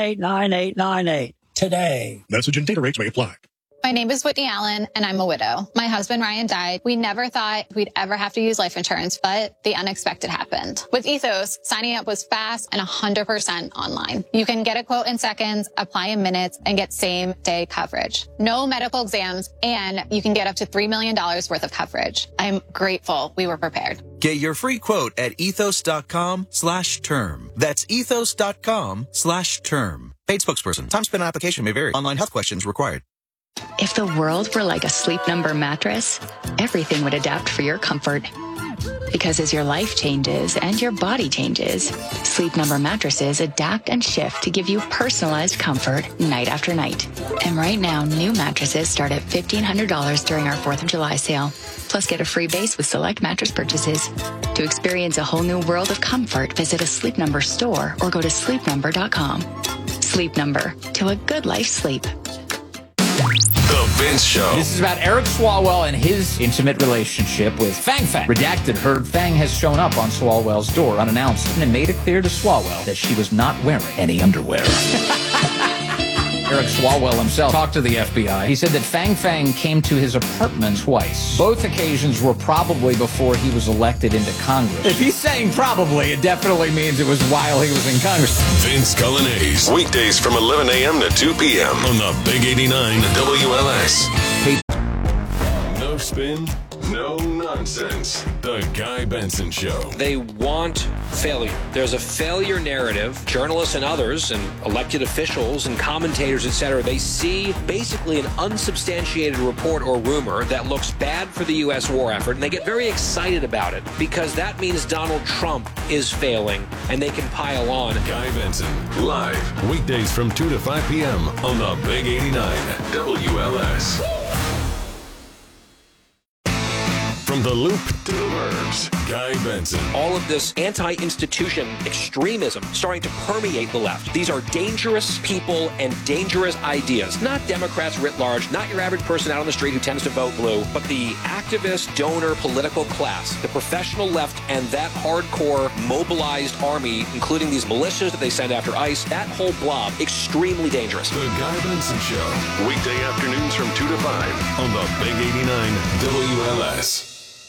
989898 today. Message and data rates may apply. My name is Whitney Allen, and I'm a widow. My husband, Ryan, died. We never thought we'd ever have to use life insurance, but the unexpected happened. With Ethos, signing up was fast and 100% online. You can get a quote in seconds, apply in minutes, and get same-day coverage. No medical exams, and you can get up to $3 million worth of coverage. I'm grateful we were prepared. Get your free quote at ethos.com/term. That's ethos.com/term. Paid spokesperson. Time spent on application may vary. Online health questions required. If the world were like a Sleep Number mattress, everything would adapt for your comfort. Because as your life changes and your body changes, Sleep Number mattresses adapt and shift to give you personalized comfort night after night. And right now, new mattresses start at $1,500 during our 4th of July sale. Plus, get a free base with select mattress purchases. To experience a whole new world of comfort, visit a Sleep Number store or go to sleepnumber.com. Sleep Number, to a good life sleep. The Vince Show. This is about Eric Swalwell and his intimate relationship with Fang Fang. Redacted heard Fang has shown up on Swalwell's door unannounced and made it clear to Swalwell that she was not wearing any underwear. Eric Swalwell himself talked to the FBI. He said that Fang Fang came to his apartment twice. Both occasions were probably before he was elected into Congress. If he's saying probably, it definitely means it was while he was in Congress. Vince Coglianese. Weekdays from 11 a.m. to 2 p.m. on the Big 89 WLS. Hey. No spin, no nonsense. The Guy Benson Show. They want failure. There's a failure narrative. Journalists and others and elected officials and commentators, etc., they see basically an unsubstantiated report or rumor that looks bad for the U.S. war effort, and they get very excited about it because that means Donald Trump is failing, and they can pile on. Guy Benson, live, weekdays from 2 to 5 p.m. on the Big 89 WLS. From the loop to the verbs, Guy Benson. All of this anti-institution extremism starting to permeate the left. These are dangerous people and dangerous ideas. Not Democrats writ large, not your average person out on the street who tends to vote blue, but the activist, donor, political class, the professional left, and that hardcore mobilized army, including these militias that they send after ICE, that whole blob, extremely dangerous. The Guy Benson Show, weekday afternoons from 2 to 5 on the Big 89 WLS.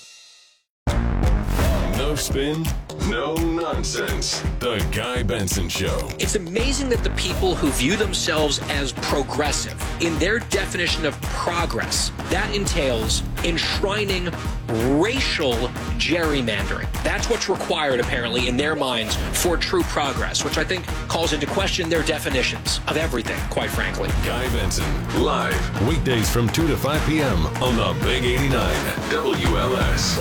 No spin, no nonsense. The Guy Benson Show. It's amazing that the people who view themselves as progressive, in their definition of progress, that entails enshrining racial gerrymandering. That's what's required, apparently, in their minds for true progress, which I think calls into question their definitions of everything, quite frankly. Guy Benson, live, weekdays from 2 to 5 p.m. on the Big 89 WLS.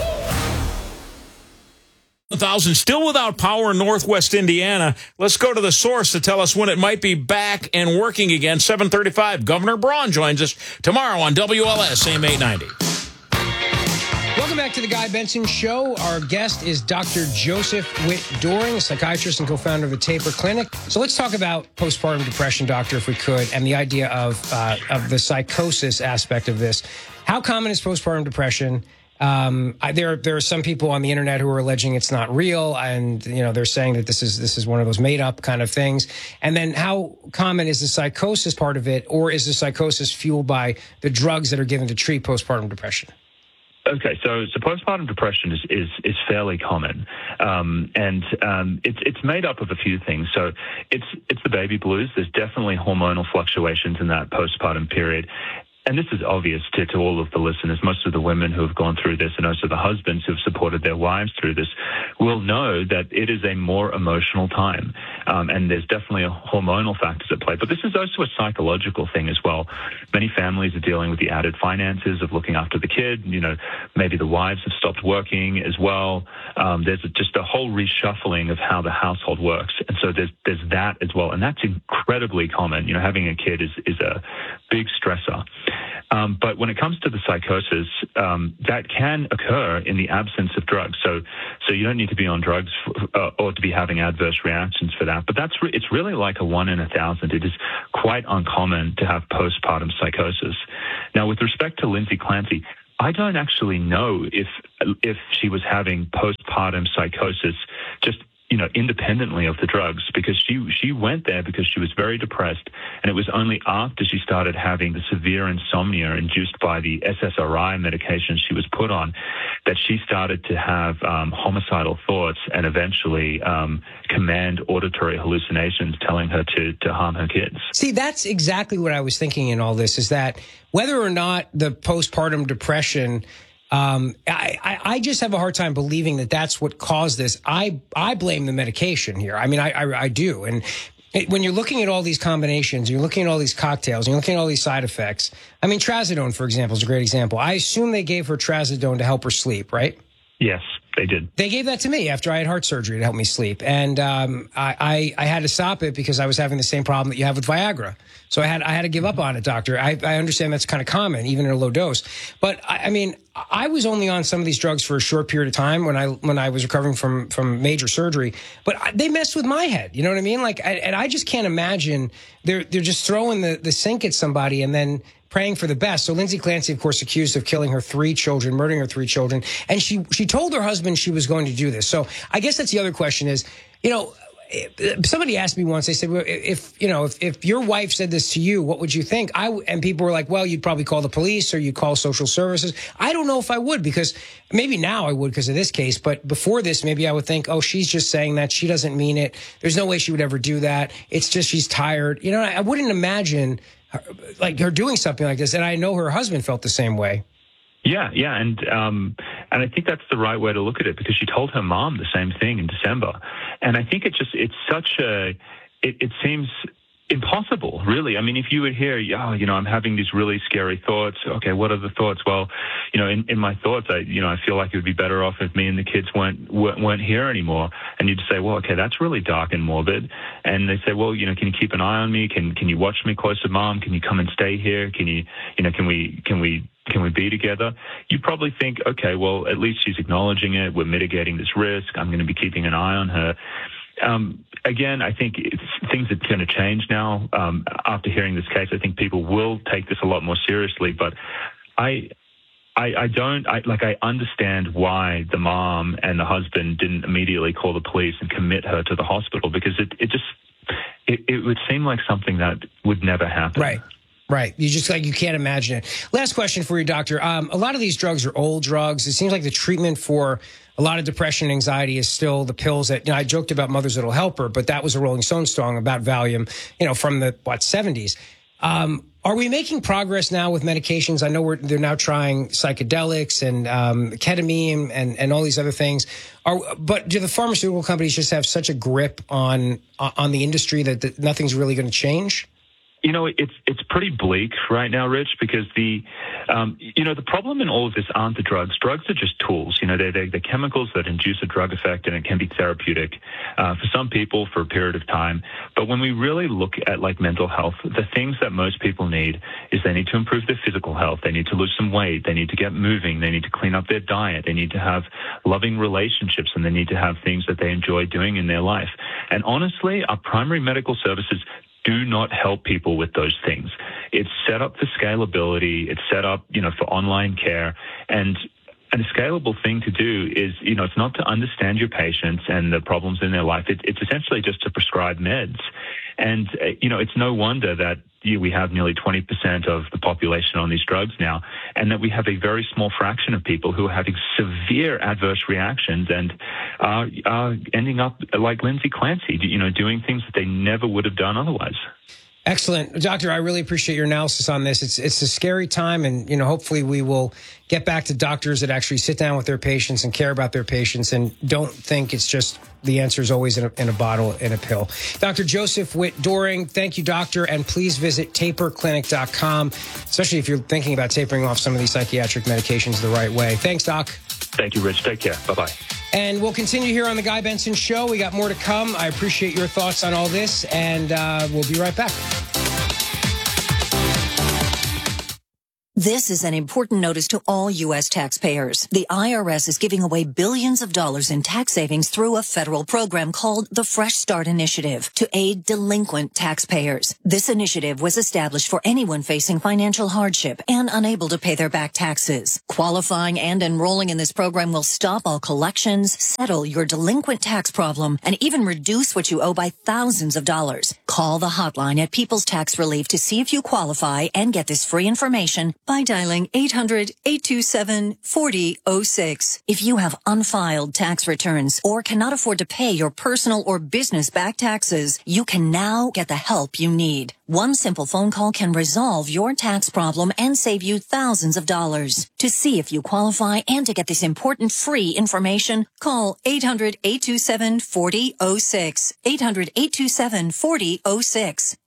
1,000 still without power in Northwest Indiana. Let's go to the source to tell us when it might be back and working again. 7:35. Governor Braun joins us tomorrow on WLS AM 890. Welcome back to the Guy Benson Show. Our guest is Dr. Joseph Witt-Doerring, a psychiatrist and co-founder of the Taper Clinic. So let's talk about postpartum depression, doctor, if we could, and the idea of the psychosis aspect of this. How common is postpartum depression? There are some people on the internet who are alleging it's not real, and they're saying that this is one of those made up kind of things. And then, how common is the psychosis part of it, or is the psychosis fueled by the drugs that are given to treat postpartum depression? Okay, so postpartum depression is fairly common, and it's made up of a few things. So it's the baby blues. There's definitely hormonal fluctuations in that postpartum period. and this is obvious to all of the listeners, most of the women who have gone through this and also the husbands who have supported their wives through this will know that it is a more emotional time. And there's definitely hormonal factors at play. But this is also a psychological thing as well. Many families are dealing with the added finances of looking after the kid. You know, maybe the wives have stopped working as well. There's just a whole reshuffling of how the household works. And so there's that as well. And that's incredibly common. You know, having a kid is a big stressor. But when it comes to the psychosis, that can occur in the absence of drugs. So you don't need to be on drugs or to be having adverse reactions for that. But it's really like a 1 in 1,000. It is quite uncommon to have postpartum psychosis. Now, with respect to Lindsay Clancy, I don't actually know if she was having postpartum psychosis just, you know, independently of the drugs, because she went there because she was very depressed, and it was only after she started having the severe insomnia induced by the SSRI medication she was put on that she started to have homicidal thoughts and eventually command auditory hallucinations telling her to harm her kids. See, that's exactly what I was thinking in all this, is that whether or not the postpartum depression, I just have a hard time believing that that's what caused this. I blame the medication here. I mean, I do. And when you're looking at all these combinations, you're looking at all these cocktails, you're looking at all these side effects. I mean, trazodone, for example, is a great example. I assume they gave her trazodone to help her sleep, right? Yes, they did. They gave that to me after I had heart surgery to help me sleep. And I had to stop it because I was having the same problem that you have with Viagra. So I had to give up on it, doctor. I understand that's kind of common, even in a low dose. But I mean, I was only on some of these drugs for a short period of time when I was recovering from major surgery. But they messed with my head. You know what I mean? Like, and I just can't imagine they're just throwing the sink at somebody and then praying for the best. So Lindsay Clancy, of course, accused of killing her 3 children, murdering her 3 children. And she told her husband she was going to do this. So I guess that's the other question is, you know, somebody asked me once, they said, well, if your wife said this to you, what would you think? And people were like, well, you'd probably call the police or you'd call social services. I don't know if I would, because maybe now I would because of this case. But before this, maybe I would think, oh, she's just saying that. She doesn't mean it. There's no way she would ever do that. It's just she's tired. You know, I wouldn't imagine her doing something like this. And I know her husband felt the same way. Yeah, and I think that's the right way to look at it, because she told her mom the same thing in December, and I think it seems impossible, really. I mean, if you would hear, oh, you know, I'm having these really scary thoughts. Okay, what are the thoughts? Well, you know, in my thoughts, I feel like it would be better off if me and the kids weren't here anymore. And you'd say, well, okay, that's really dark and morbid. And they say, well, you know, can you keep an eye on me? Can you watch me closer, Mom? Can you come and stay here? Can we be together? You probably think, okay, well, at least she's acknowledging it. We're mitigating this risk. I'm going to be keeping an eye on her. Again, I think things are going to change now. After hearing this case, I think people will take this a lot more seriously. But I understand why the mom and the husband didn't immediately call the police and commit her to the hospital, because it would seem like something that would never happen. Right. You can't imagine it. Last question for you, doctor. A lot of these drugs are old drugs. It seems like the treatment for a lot of depression and anxiety is still the pills that, you know, I joked about Mothers That'll Help Her, but that was a Rolling Stone song about Valium, you know, from the 70s. Are we making progress now with medications? I know they're now trying psychedelics and ketamine and all these other things. But do the pharmaceutical companies just have such a grip on the industry that nothing's really going to change? You know, it's pretty bleak right now, Rich, because the problem in all of this aren't the drugs. Drugs are just tools. You know, they're chemicals that induce a drug effect, and it can be therapeutic for some people for a period of time. But when we really look at like mental health, the things that most people need is they need to improve their physical health. They need to lose some weight. They need to get moving. They need to clean up their diet. They need to have loving relationships, and they need to have things that they enjoy doing in their life. And honestly, our primary medical services do not help people with those things. It's set up for scalability. It's set up, you know, for online care. And a scalable thing to do is, you know, it's not to understand your patients and the problems in their life. It's essentially just to prescribe meds. And, you know, it's no wonder that we have nearly 20% of the population on these drugs now, and that we have a very small fraction of people who are having severe adverse reactions and are ending up like Lindsay Clancy, you know, doing things that they never would have done otherwise. Excellent. Doctor, I really appreciate your analysis on this. It's a scary time, and, hopefully we will get back to doctors that actually sit down with their patients and care about their patients and don't think it's just the answer is always in a bottle, in a pill. Dr. Joseph Witt-Doerring, thank you, doctor, and please visit taperclinic.com, especially if you're thinking about tapering off some of these psychiatric medications the right way. Thanks, Doc. Thank you, Rich. Take care. Bye-bye. And we'll continue here on The Guy Benson Show. We got more to come. I appreciate your thoughts on all this, and we'll be right back. This is an important notice to all U.S. taxpayers. The IRS is giving away billions of dollars in tax savings through a federal program called the Fresh Start Initiative to aid delinquent taxpayers. This initiative was established for anyone facing financial hardship and unable to pay their back taxes. Qualifying and enrolling in this program will stop all collections, settle your delinquent tax problem, and even reduce what you owe by thousands of dollars. Call the hotline at People's Tax Relief to see if you qualify and get this free information by dialing 800-827-4006. If you have unfiled tax returns or cannot afford to pay your personal or business back taxes, you can now get the help you need. One simple phone call can resolve your tax problem and save you thousands of dollars. To see if you qualify and to get this important free information, call 800-827-4006. 800-827-4006.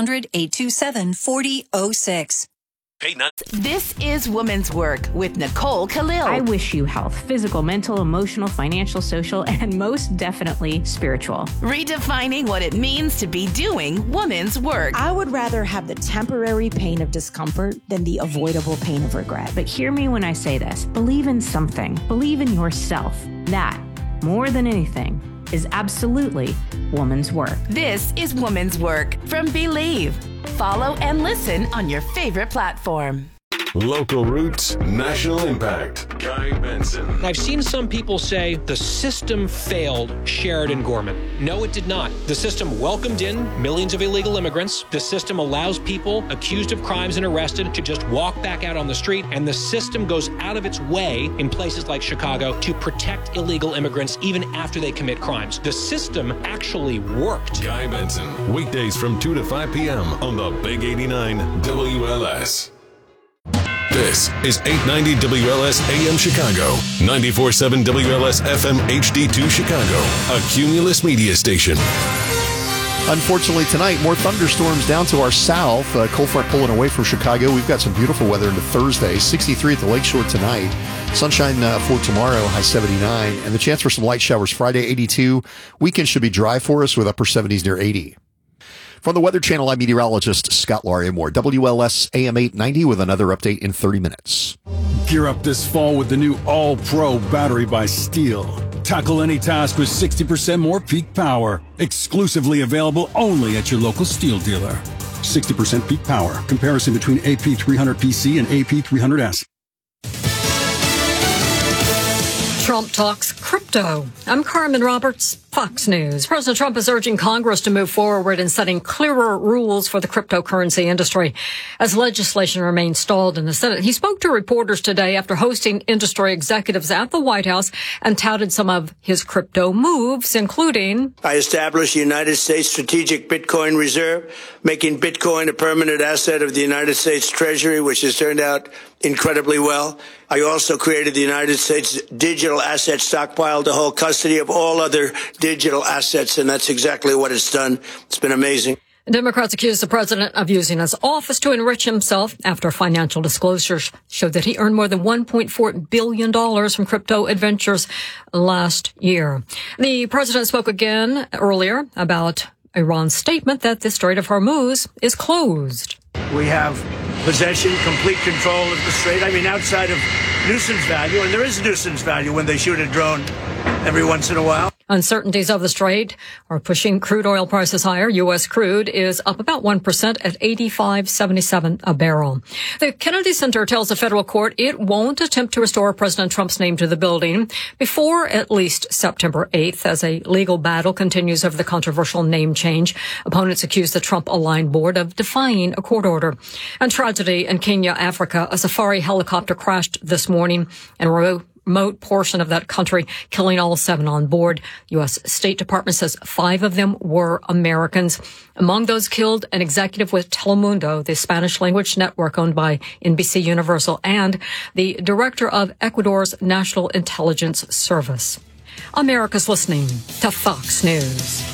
800-827-4006. This is Woman's Work with Nicole Khalil. I wish you health, physical, mental, emotional, financial, social, and most definitely spiritual. Redefining what it means to be doing woman's work. I would rather have the temporary pain of discomfort than the avoidable pain of regret. But hear me when I say this. Believe in something. Believe in yourself. That, more than anything, is absolutely woman's work. This is Woman's Work from Believe. Follow and listen on your favorite platform. Local roots, national impact. Guy Benson. I've seen some people say the system failed Sheridan Gorman. No, it did not. The system welcomed in millions of illegal immigrants. The system allows people accused of crimes and arrested to just walk back out on the street. And the system goes out of its way in places like Chicago to protect illegal immigrants even after they commit crimes. The system actually worked. Guy Benson. Weekdays from 2 to 5 p.m. on the Big 89 WLS. This is 890 WLS AM Chicago, 94.7 WLS FM HD2 Chicago, a Cumulus media station. Unfortunately, tonight, more thunderstorms down to our south. Cold front pulling away from Chicago. We've got some beautiful weather into Thursday. 63 at the Lakeshore tonight. Sunshine for tomorrow, high 79. And the chance for some light showers Friday, 82. Weekend should be dry for us with upper 70s near 80. From the Weather Channel, I'm meteorologist Scott Laria-Moore. WLS AM 890 with another update in 30 minutes. Gear up this fall with the new All-Pro battery by Steel. Tackle any task with 60% more peak power. Exclusively available only at your local Steel dealer. 60% peak power. Comparison between AP300PC and AP300S. Trump talks crypto. I'm Carmen Roberts, Fox News. President Trump is urging Congress to move forward in setting clearer rules for the cryptocurrency industry as legislation remains stalled in the Senate. He spoke to reporters today after hosting industry executives at the White House and touted some of his crypto moves, including... I established the United States Strategic Bitcoin Reserve, making Bitcoin a permanent asset of the United States Treasury, which has turned out incredibly well. I also created the United States Digital Asset Stockpile to hold custody of all other digital assets, and that's exactly what it's done. It's been amazing. Democrats accuse the president of using his office to enrich himself after financial disclosures showed that he earned more than $1.4 billion from crypto adventures last year. The president spoke again earlier about Iran's statement that the Strait of Hormuz is closed. We have possession, complete control of the strait. I mean, outside of nuisance value, and there is nuisance value when they shoot a drone every once in a while. Uncertainties of the strait are pushing crude oil prices higher. U.S. crude is up about 1% at $85.77 a barrel. The Kennedy Center tells the federal court it won't attempt to restore President Trump's name to the building before at least September 8th as a legal battle continues over the controversial name change. Opponents accuse the Trump-aligned board of defying a court order. And tragedy in Kenya, Africa. A safari helicopter crashed this morning and remote portion of that country, killing all 7 on board. U.S. State Department says 5 of them were Americans. Among those killed, an executive with Telemundo, the Spanish language network owned by NBC Universal, and the director of Ecuador's National Intelligence Service. America's listening to Fox News.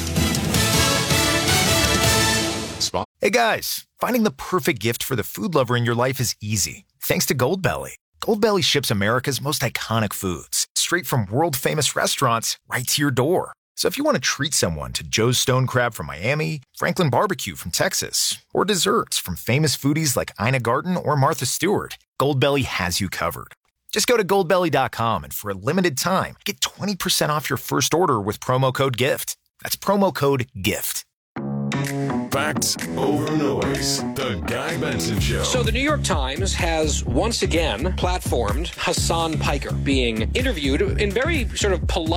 Hey guys, finding the perfect gift for the food lover in your life is easy, thanks to Goldbelly. Goldbelly ships America's most iconic foods, straight from world-famous restaurants right to your door. So if you want to treat someone to Joe's Stone Crab from Miami, Franklin Barbecue from Texas, or desserts from famous foodies like Ina Garten or Martha Stewart, Goldbelly has you covered. Just go to goldbelly.com and for a limited time, get 20% off your first order with promo code GIFT. That's promo code GIFT. Facts over noise. The Guy Benson Show. So the New York Times has once again platformed Hassan Piker being interviewed in very sort of polite